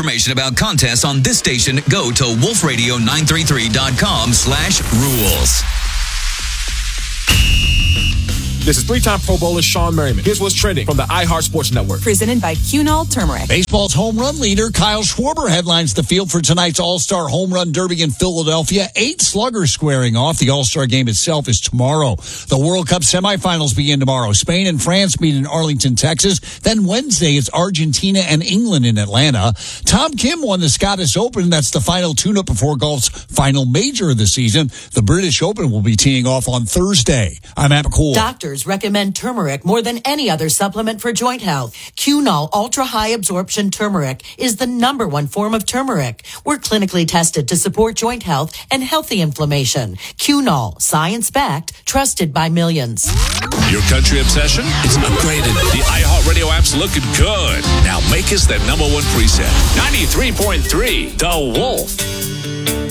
information about contests on this station, go to wolfradio933.com/rules. This is three-time Pro Bowler Sean Merriman. Here's what's trending from the iHeart Sports Network. Presented by Cunol Turmeric. Baseball's home run leader, Kyle Schwarber, headlines the field for tonight's All-Star Home Run Derby in Philadelphia. 8 sluggers squaring off. The All-Star game itself is tomorrow. The World Cup semifinals begin tomorrow. Spain and France meet in Arlington, Texas. Then Wednesday, it's Argentina and England in Atlanta. Tom Kim won the Scottish Open. That's the final tune-up before golf's final major of the season. The British Open will be teeing off on Thursday. I'm Matt McCool. Doctors recommend turmeric more than any other supplement for joint health. Cunol Ultra High Absorption Turmeric is the #1 form of turmeric. We're clinically tested to support joint health and healthy inflammation. Cunol, science-backed, trusted by millions. Your country obsession? It's upgraded. The iHeartRadio app's looking good. Now make us that #1 preset. 93.3, The Wolf.